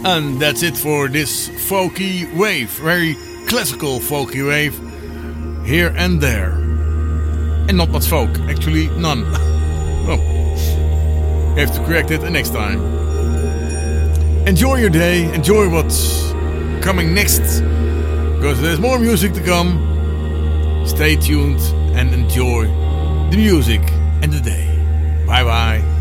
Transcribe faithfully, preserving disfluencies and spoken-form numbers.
And that's it for this folky wave, very classical folky wave, here and there. And not much folk, actually none. Oh, you have to correct it next time. Enjoy your day, enjoy what's coming next, because there's more music to come. Stay tuned and enjoy the music and the day. Bye bye.